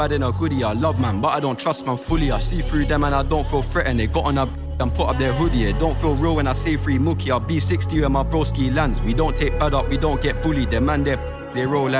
bad in a goodie, I love man, but I don't trust man fully. I see through them and I don't feel threatened. They got on a and put up their hoodie. It don't feel real when I say free mookie. I'll be 60 where my broski lands. We don't take bad up, we don't get bullied. Them man, they roll like